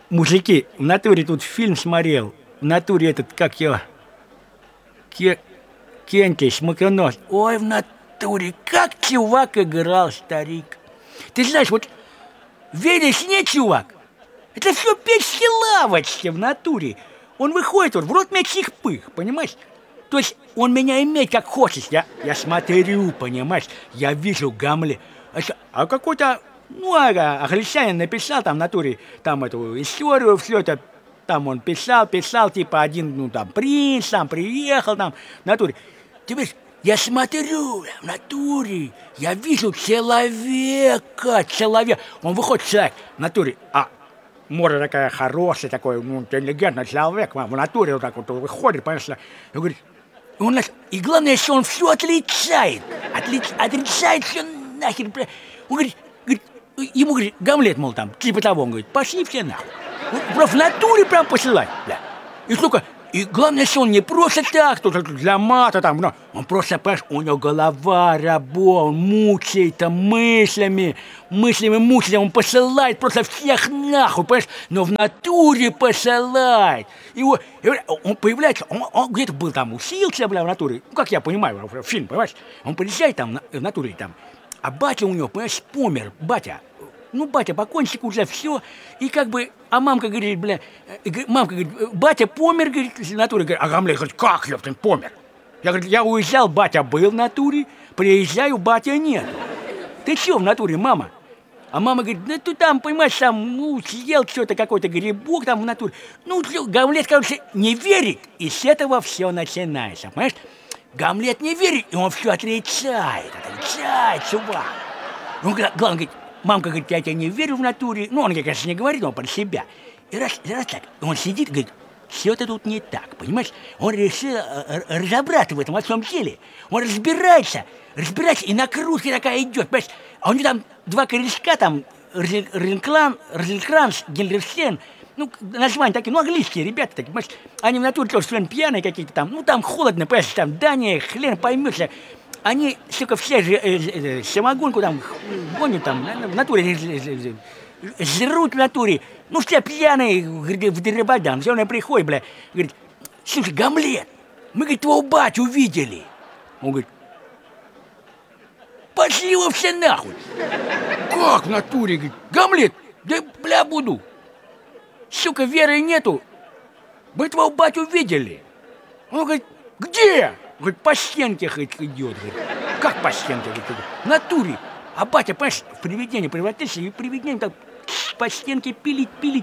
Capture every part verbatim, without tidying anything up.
Мужики, в натуре тут фильм смотрел. В натуре этот, как его, Ке... Кентей, Смоконос. Ой, в натуре, как чувак играл, старик. Ты знаешь, вот веришь, не, чувак? Это все печки лавочки в натуре. Он выходит, вот, в рот мячих пых, понимаешь? То есть он меня имеет как хочет. Я, я смотрю, понимаешь? Я вижу Гамлет. А, а какой-то, ну, а, англичанин написал там в натуре, там эту историю, все это, там он писал, писал, типа один, ну, там, принц, там, приехал, там, в натуре. Ты видишь, я смотрю, в натуре, я вижу человека, человек. Он выходит, человек, в натуре, а море такая хорошая, такой, ну, интеллигентный человек, в натуре вот так вот выходит, понимаешь, и говорит, и, он, и главное, что он все отличает, отлич, отрицает все нахер. Он говорит, говорит, ему говорит, Гамлет, мол, там, типа того, он говорит, пошли все нахуй. Прям в натуре прям посылать, бля. И сука, и главное, что он не просто так, тут для мата там, но он просто, понимаешь, у него голова работает, он мучается мыслями, мыслями мучается, он посылает просто всех нахуй, понимаешь, но в натуре посылает. Его, он появляется, он, он где-то был там, учился, бля, в натуре, ну, как я понимаю, фильм, понимаешь, он приезжает там, в натуре там, а батя у него, понимаешь, помер, батя. Ну, батя покончик уже, все. И как бы, а мамка говорит, бля, мамка говорит, батя помер, говорит, в натуре. Говорит, а Гамлет говорит, как, ёптин, помер? Я, говорит, я уезжал, батя был в натуре, приезжаю, батя нет. Ты чё в натуре, мама? А мама говорит, ну, ты там, понимаешь, там, ну, съел что-то, какой-то грибок там в натуре. Ну, Гамлет, короче, не верит, и с этого все начинается, понимаешь? Гамлет не верит, и он все отрицает, отрицает, чувак. Он, главное, говорит, мамка говорит, я тебе не верю в натуре. Ну, он, конечно, не говорит, он про себя. И раз, раз так, он сидит и говорит, все-то тут не так, понимаешь? Он решил разобраться в этом во всем деле. Он разбирается, разбирается, и накрутка такая идет, понимаешь? А у него там два корешка, там, Ренклан, Розенкранц, Гильдерстен, ну, названия такие, ну, английские ребята такие, понимаешь? Они в натуре тоже все пьяные какие-то там, ну, там холодно, понимаешь, там, Дания, хрен поймешь. Они, сука, все же э, э, самогонку там гонят там, в натуре, жрут в натуре. Ну, все пьяные, в деребадан, все на приходит, бля. Говорит, слушай, Гамлет, мы, говорит, твоего батю увидели. Он говорит, пошли его все нахуй. Как в натуре, говорит, Гамлет, да бля буду. Сука, веры нету. Мы твоего батю увидели. Он говорит, где? Говорит, по стенке хоть идет. Говорит, как по стенке? Говорит, в натуре. А батя, понимаешь, в привидение превратился, и привидение так по стенке пилить, пилить.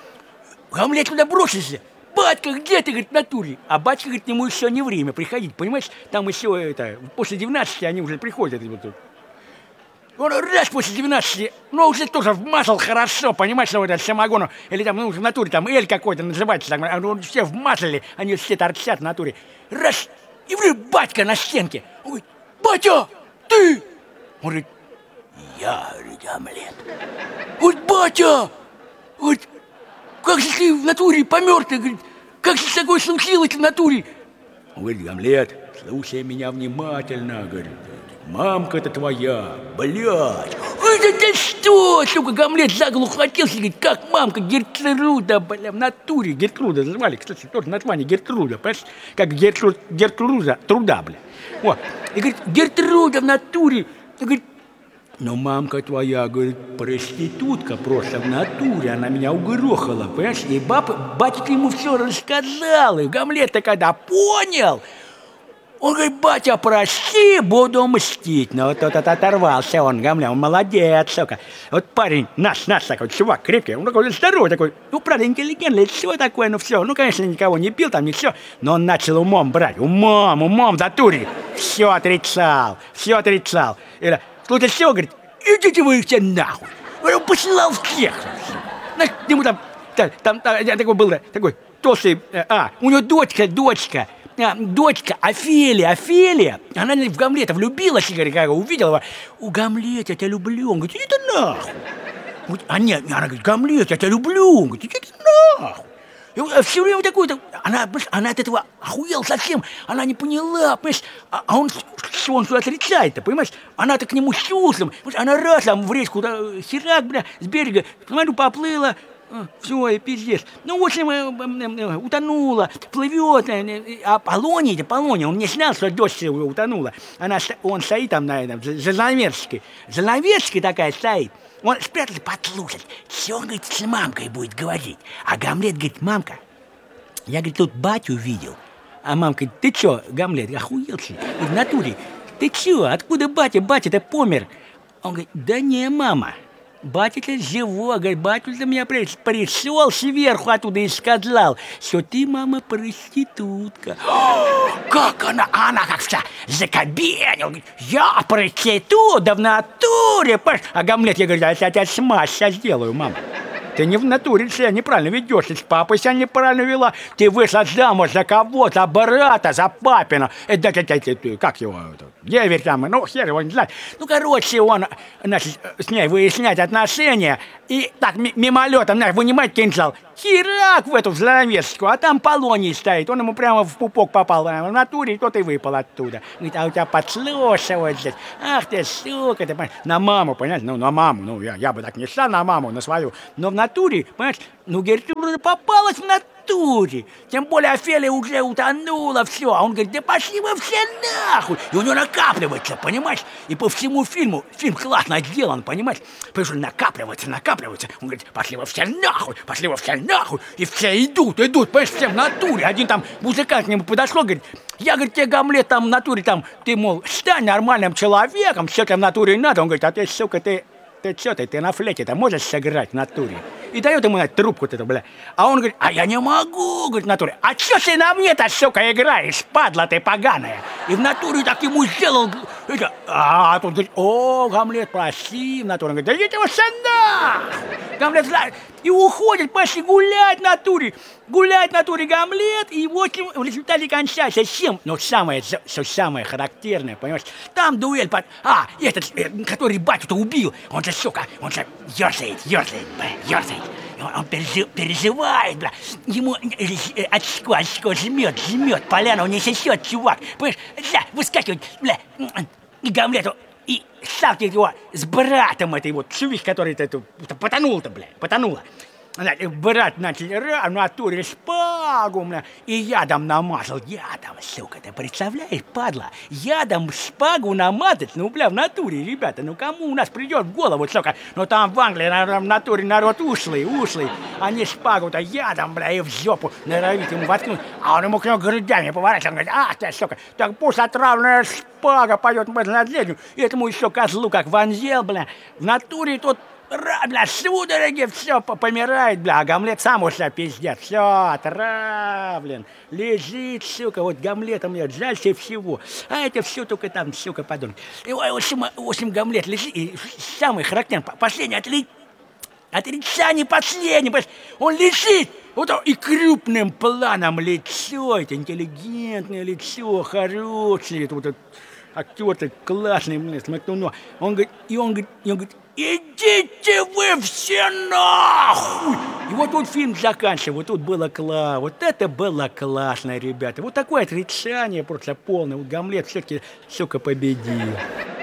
Гамлет туда бросился. Батька, где ты, говорит, в натуре? А батька, говорит, ему еще не время приходить, понимаешь? Там еще это, после двенадцати они уже приходят. Вот, он раз после двенадцати, ну, уже тоже вмазал хорошо, понимаешь, что вот это самогону, или там, ну, в натуре, там, эль какой-то называется, там, все вмазали, они все торчат в натуре. Раз, и вдруг батька на стенке. Он говорит, батя, ты? Он говорит, я, говорит, Гамлет. Вот батя, вот, как же ты в натуре помер, ты, говорит, как же такое случилось в натуре? Он говорит, Гамлет, слушай меня внимательно, говорит, мамка-то твоя, блядь. Это что, сука, Гамлет за голову хватился, говорит, как мамка Гертруда, бля, в натуре, Гертруда звали, кстати, тоже название Гертруда, понимаешь, как Гертруд, Гертруда, труда, бля. Вот, и говорит, Гертруда в натуре, и говорит, но мамка твоя, говорит, проститутка просто в натуре, она меня угрохала, понимаешь, и баб, батька ему все рассказал, и Гамлет-то когда понял, он говорит, батя, прости, буду мстить. Ну, вот тот оторвался он, Гамлет, он молодец, сука. Вот парень, наш, наш такой, чувак крепкий, он такой здоровый такой, ну, правда, интеллигентный, все такое, ну, все. Ну, конечно, никого не пил там, не все, но он начал умом брать, умом, умом в натуре. Все отрицал, все отрицал. И, слушай, все, говорит, идите вы все нахуй. Он посылал всех. Знаешь, ему там, там, там, там такой был, такой толстый, а, у него дочка, дочка, А, дочка Офелия, Офелия, она в Гамлета влюбилась, Игорь, как увидела его. У Гамлета, я тебя люблю. Он говорит, иди ты нахуй. Говорит, а нет, она говорит, Гамлет, я тебя люблю. Он говорит, иди ты нахуй. И все время такое-то, она, она от этого охуела совсем, она не поняла, понимаешь, а, а он, что он все отрицает-то, понимаешь, она-то к нему с чувством, она раз там в речку, херак, бля, с берега, смотрю, поплыла, Все, и пиздец. Ну, в общем, э, э, утонула, плывет. Э, а Полония, это Полония, он мне снял, что дочь его утонула. Она, он стоит там на этом, за занавесочкой. Занавесочка такая стоит. Он спрятался послушать, что он, говорит, с мамкой будет говорить. А Гамлет говорит: мамка, я, говорит, тут батю видел. А мамка говорит: ты чё, Гамлет, охуелся? И в натуре: ты чё, откуда батя? Батя-то помер. Он говорит: да не, мама, батя-то живой. Говорит: батя-то меня пришел сверху оттуда и сказал, что ты, мама, проститутка. Как она, она как вся закобенила. Говорит: я проститут, да в натуре. А Гамлет, я говорю: я тебя смазь сейчас сделаю, мама. Ты не в натуре себя неправильно ведешь, ты с папой себя неправильно вела. Ты вышла замуж за кого? За брата, за папина. Это, это, это, это, как его? Деверь там, ну, хер его не знает. Ну, короче, он, значит, с ней выяснять отношения. И так мимолетом, знаешь, вынимать кинжал. Херак в эту занавеску, а там Полоний стоит. Он ему прямо в пупок попал. В натуре, и тот и выпал оттуда. Говорит: а у тебя подслушивают здесь. Ах ты, сука, ты, на маму, понимаешь? Ну, на маму. Ну, я, я бы так не стал на маму, на свою. Но в натуре, понимаешь, ну, Гертруда попалась в натуре. Тем более Офелия уже утонула, все. А он говорит: да пошли вы все нахуй. И у него накапливается, понимаешь? И по всему фильму, фильм классно сделан, понимаешь? Потому что накапливается, накапливается. Он говорит: пошли вы все нахуй, пошли вы все нахуй. И все идут, идут, понимаешь, все в натуре. Один там музыкант к нему подошел, говорит: я, говорит, тебе, Гамлет, там в натуре, там, ты, мол, стань нормальным человеком, все там в натуре надо. Он говорит: а ты, сука, ты... Ты что ты, ты на флейте-то можешь сыграть в натуре? И дает ему на трубку-то, бля. А он говорит: а я не могу, говорит, в натуре. А что ты на мне-то, сука, играешь, падла ты поганая? И в натуре так ему сделал. Это, а тут говорит: о, Гамлет, прости, в натуре. Он говорит: да идите вы сюда! Гамлет знает. И уходит, пошли гулять в натуре. Гулять в натуре Гамлет, и вот в результате кончается чем? Но самое, что самое характерное, понимаешь, там дуэль под... А, этот, который батю-то убил, он же, сука, он же ерзает, ерзает, ерзает. Он, он пережив, переживает, бля. Ему очко, очко жмет, жмет, поляну не сосет, чувак. Понимаешь, да, выскакивает, бля, и Гамлету, и сталкивает его с братом этой вот чувихи, который-то потонул-то, бля, потонула. Брат начал в натуре шпагу, бля, и ядом намазал. Ядом, сука, ты представляешь, падла? Ядом шпагу намазать? Ну, бля, в натуре, ребята, ну кому у нас придет в голову, сука? Ну там в Англии на, в натуре народ ушлый, ушлый. Они шпагу-то ядом, бля, и в жопу норовит ему воткнуть. А он ему к нему грудями поворачивает, он говорит: ах ты, сука, так пусть отравленная шпага пойдет мы наследию. И этому еще козлу как вонзел, бля. В натуре тот... Бля, судороги, все помирает, бля, а Гамлет сам уже пиздец, все, отравлен, лежит, сука, вот Гамлета мне жальше всего, а это все только там, сука, подумай. И, в общем, в общем, Гамлет лежит, и самый характерный, последний отли... отрицание последний, он лежит, вот и крупным планом лицо, это интеллигентное лицо, хорошее, это вот этот актер-то классный, блин, Смоктунов. Он говорит, и он говорит, и он говорит: идите вы все нахуй! И вот тут фильм заканчивается, вот тут было классно, вот это было классно, ребята. Вот такое отрицание просто полное. Вот Гамлет все-таки, сука, победил.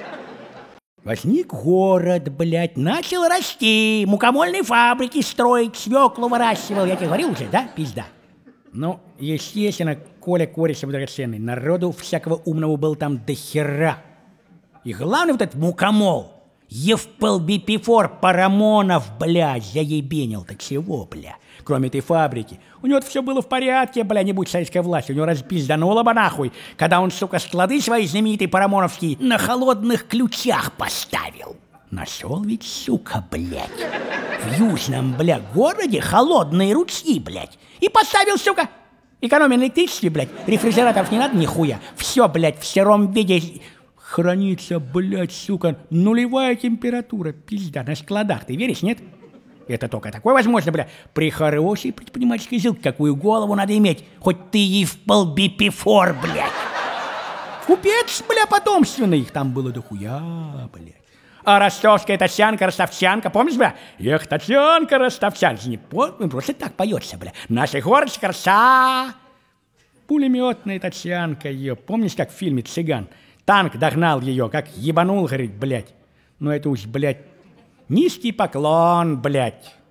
Возник город, блядь, начал расти, мукомольные фабрики строить, свеклу выращивал. Я тебе говорил уже, да, пизда? Ну, естественно, Коля Корешев драгоценный, народу всякого умного был там до хера. И главный вот этот мукомол, Евпелбипифор Парамонов, блядь, заебенил так всего, бля. Кроме этой фабрики. У него все было в порядке, бля, не будь советской власти. У него распиздануло бы нахуй, когда он, сука, склады свои знаменитые парамоновские на холодных ключах поставил. Нашел ведь, сука, блядь, в южном, бля, городе холодные ручьи, блядь. И поставил, сука, экономия электричества, блядь, рефрижераторов не надо нихуя. Все, блядь, в сыром виде хранится, блядь, сука, нулевая температура, пизда, на складах, ты веришь, нет? Это только такое возможно, бля, при хорошей предпринимательской жилке, какую голову надо иметь, хоть ты Евпелбипифор, блядь. Купец, бля, потомственный, их там было дохуя, блядь. А ростовская Татьянка, ростовчанка, помнишь, бля? Эх, Татьянка, ростовчанка, не помню, просто так поется, бля. Наша горочка, краса. Пулеметная Татьянка ее, помнишь, как в фильме «Цыган»? Танк догнал ее, как ебанул, говорит, блядь. Ну это уж, блядь, низкий поклон, блядь.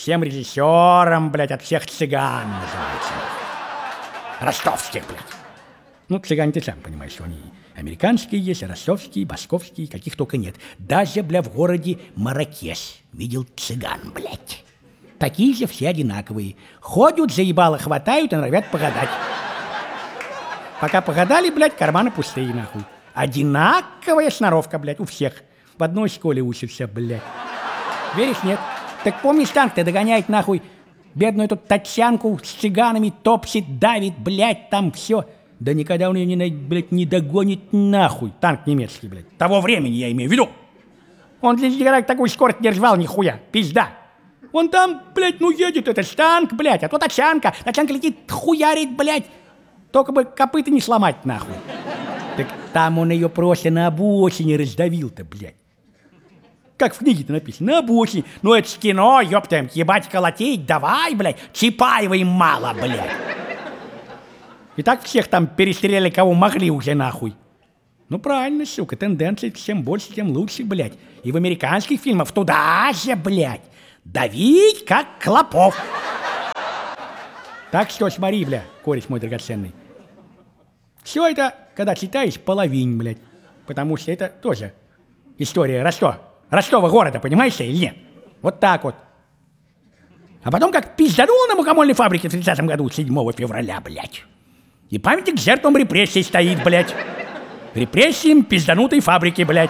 всем режиссерам, блядь, от всех цыган называется. Ростовских, блядь. Ну, цыгане ты сам понимаешь, что они американские есть, ростовские, московские, каких только нет. Даже, бля, в городе Марракеш видел цыган, блядь. Такие же все одинаковые. Ходят, заебало хватают и норовят погадать. Пока погадали, блядь, карманы пустые, нахуй. Одинаковая сноровка, блядь, у всех. В одной школе учатся, блядь. Веришь, нет? Так помнишь, танк-то догоняет, нахуй, бедную эту Татьянку с цыганами, топчет, давит, блядь, там все. Да никогда он ее, не, блядь, не догонит, нахуй. Танк немецкий, блядь. Того времени я имею в виду. Он для никогда такую скорость не рвал, нихуя. Пизда. Он там, блядь, ну едет этот танк, блядь, а то Татьянка. Татьянка летит, хуярит, блядь. Только бы копыта не сломать, нахуй. Так там он ее просто на обочине раздавил-то, блядь. Как в книге-то написано, на обочине. Ну это ж кино, ёптаем, ебать колотить, давай, блядь. Чапаевой мало, блядь. И так всех там перестреляли, кого могли уже, нахуй. Ну правильно, сука, тенденции чем больше, тем лучше, блядь. И в американских фильмах туда же, блядь. Давить, как клопов. Так что смотри, бля, кореш мой драгоценный. Все это, когда читаешь, половинь, блядь. Потому что это тоже история Ростова. Ростова города, понимаешь, или нет? Вот так вот. А потом как пизданул на мукомольной фабрике в тридцатом году, седьмого февраля, блядь. И памятник жертвам репрессий стоит, блядь. Репрессиям пизданутой фабрики, блядь.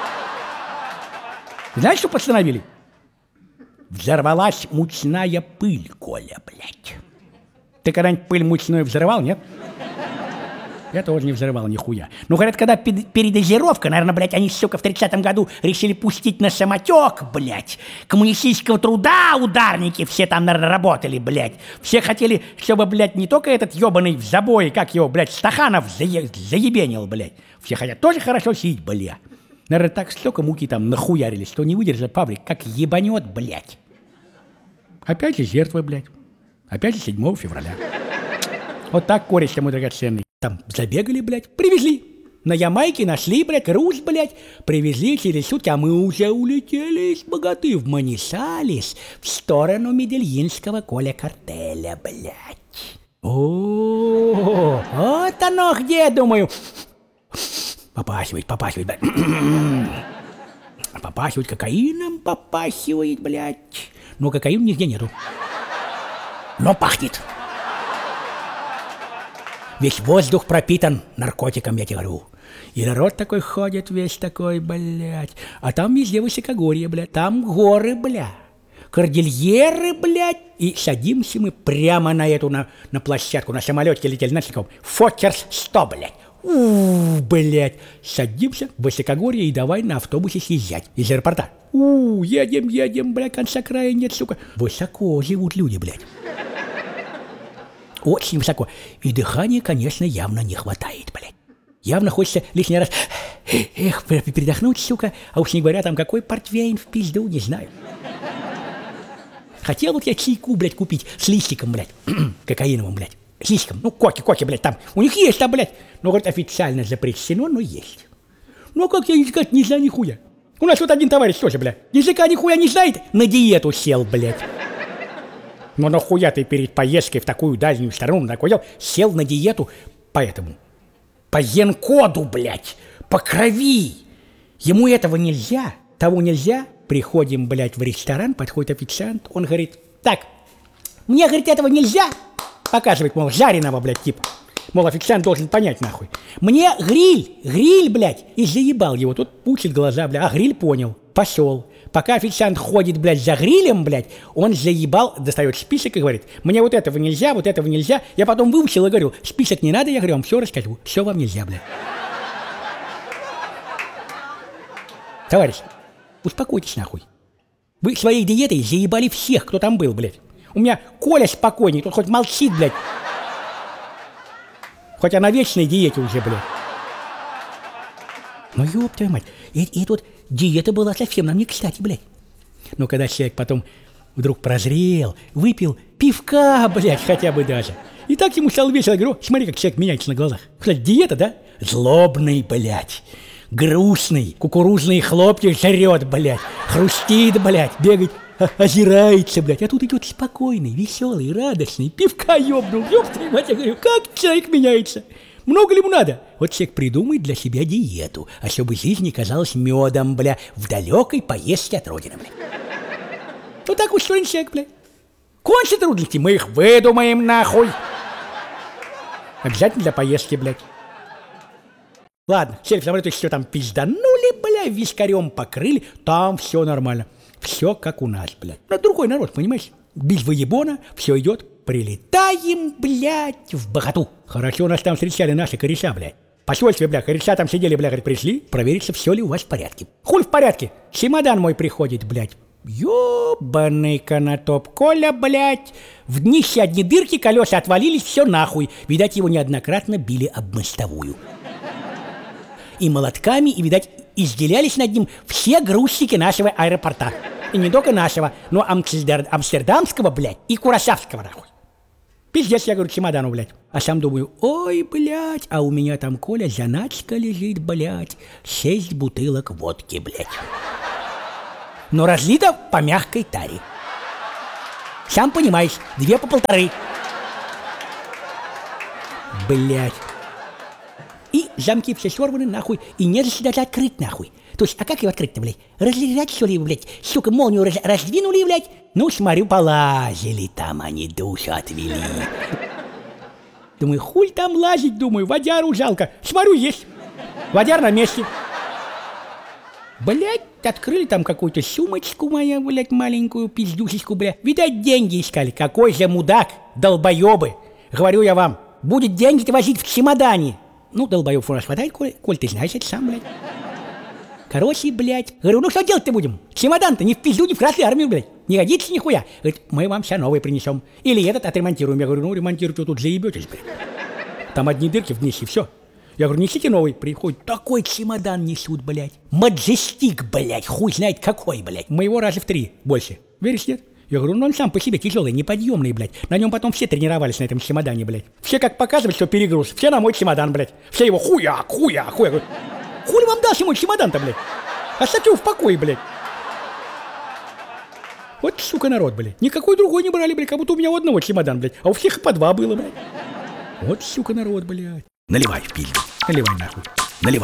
Знаешь, что постановили? Взорвалась мучная пыль, Коля, блядь. Ты когда-нибудь пыль мучную взорвал, нет? Я тоже не взрывал нихуя. Ну, говорят, когда передозировка, наверное, блядь, они, сука, в тридцатом году решили пустить на самотек, блядь. Коммунистического труда ударники все там, наверное, работали, блядь. Все хотели, чтобы, блядь, не только этот ебаный в забое, как его, блядь, Стаханов зае- заебенил, блядь. Все хотят тоже хорошо сидеть, бля. Наверное, так столько муки там нахуярились, что не выдержит паблик, как ебанет, блядь. Опять же жертвы, блядь. Опять же седьмого февраля. Вот так, кореш мой драгоценный. Там забегали, блядь, привезли. На Ямайке нашли, блядь, груз, блядь. Привезли через сутки, а мы уже улетели из Богаты в Манисалес в сторону медельинского Коля картеля, блядь. О, вот оно где, думаю. Попахивает, попахивает, блядь. Попахивает кокаином, попахивает, блядь. Но кокаина нигде нету. Но пахнет. Весь воздух пропитан наркотиком, я тебе говорю. И народ такой ходит весь такой, блядь. А там везде высокогорье, блядь. Там горы, блядь. Кордильеры, блядь. И садимся мы прямо на эту, на, на площадку. На самолете летели, знаете, каком? Фоккерс сто, блядь. У, блядь. Садимся в высокогорье и давай на автобусе съезжать из аэропорта. У, едем, едем, блядь, конца края нет, сука. Высоко живут люди, блядь. Очень высоко. И дыхания, конечно, явно не хватает, блядь. Явно хочется лишний раз, эх, передохнуть, сука. А уж не говоря, там какой портвейн в пизду, не знаю. Хотел вот я чайку, блядь, купить с листиком, блядь, кокаиновым, блядь. С листиком, ну, коки, коки, блядь, там. У них есть там, блядь. Ну, говорит, официально запрещено, но есть. Ну, как я сказать, не знаю нихуя. У нас вот один товарищ тоже, блядь, языка нихуя не знает, на диету сел, блядь. Но нахуя ты перед поездкой в такую дальнюю сторону, такой дел, сел на диету по этому, по ген-коду, блядь, по крови. Ему этого нельзя, того нельзя. Приходим, блядь, в ресторан, подходит официант, он говорит, так, мне, говорит, этого нельзя. Показывает, мол, жареного, блядь, типа. Мол, официант должен понять, нахуй. Мне гриль, гриль, блядь, и заебал его. Тут пучит глаза, блядь, а гриль понял, пошел. Пока официант ходит, блядь, за грилем, блядь, он заебал, достает список и говорит, мне вот этого нельзя, вот этого нельзя. Я потом выучил и говорю, список не надо, я говорю, вам все расскажу, все вам нельзя, блядь. Товарищ, успокойтесь, нахуй. Вы своей диетой заебали всех, кто там был, блядь. У меня Коля спокойней, тут хоть молчит, блядь. Хоть я на вечной диете уже, блядь. Ну, ёб твою мать. И, и тут диета была совсем нам не кстати, блядь. Но когда человек потом вдруг прозрел, выпил пивка, блядь, хотя бы даже. И так ему стало весело. Я говорю, смотри, как человек меняется на глазах. Кстати, диета, да? Злобный, блядь. Грустный. Кукурузные хлопья жрет, блядь. Хрустит, блядь. Бегает. а, озирается, блядь, а тут идет спокойный, веселый, радостный, пивка ёбнул, ёб твою мать, я говорю, как человек меняется? Много ли ему надо? Вот человек придумает для себя диету, а чтобы жизнь не казалась медом, бля, в далекой поездке от родины, бля. Вот так устроен человек, бля. Кончат трудности, мы их выдумаем, нахуй. Обязательно для поездки, блядь. Ладно, сели в самолет, все там пизданули, бля, вискарем покрыли, там все нормально. Все как у нас, блядь. Ну, другой народ, понимаешь? Без выебона, все идет. Прилетаем, блядь, в Богату. Хорошо нас там встречали наши кореша, блядь. Посольстве, бля, кореша там сидели, бля, говорит, пришли, провериться, все ли у вас в порядке. Хуй в порядке. Чемодан мой приходит, блядь. Ёбаный канатоп, Коля, блядь. В днище одни дырки, колеса отвалились, все нахуй. Видать, его неоднократно били об мостовую. И молотками, и, видать, изделялись над ним все грузчики нашего аэропорта. И не только нашего, но амстердам, амстердамского, блядь, и курасавского, нахуй. Пиздец, я говорю, чемодану, блядь. А сам думаю, ой, блядь, а у меня там, Коля, заначка лежит, блядь, шесть бутылок водки, блядь. Но разлито по мягкой таре. Сам понимаешь, две по полторы. Блядь. И замки все сорваны, нахуй, и не за себя открыть, нахуй. То есть, а как его открыть-то, блядь? Разлежать, что ли, его, блядь? Сука, молнию раз раздвинули, блядь? Ну, смотрю, полазили там они, душу отвели. Думаю, хуй там лазить, думаю, водяру жалко. Смотрю, есть. Водяр на месте. Блядь, открыли там какую-то сумочку мою, блядь, маленькую пиздюшечку, блядь. Видать, деньги искали. Какой же мудак, долбоебы. Говорю я вам, будет деньги-то возить в чемодане. Ну, долбоёб у нас хватает, Коль, Коль, ты знаешь это сам, блядь. Короче, блядь. Говорю, ну что делать-то будем? Чемодан-то не в пизду, не в Красную Армию, блядь. Не годится нихуя. Говорит, мы вам все новые принесем. Или этот отремонтируем. Я говорю, ну ремонтируйте, вы тут заебетесь, блядь. Там одни дырки в днище, все. Я говорю, несите новый. Приходит, такой чемодан несут, блядь. Маджестик, блядь, хуй знает какой, блядь. Моего раза в три больше. Веришь, нет? Я говорю, ну он сам по себе тяжелый, неподъемный, блядь. На нем потом все тренировались на этом чемодане, блядь. Все как показывают, что перегруз. Все на мой чемодан, блядь. Все его хуяк, хуяк, хуяк. Хули вам дался мой чемодан-то, блядь? Оставьте его в покое, блядь. Вот, сука, народ, блядь. Никакой другой не брали, блядь. Как будто у меня у одного чемодан, блядь. А у всех по два было, блядь. Вот, сука, народ, блядь. Наливай в пизду. Наливай нахуй.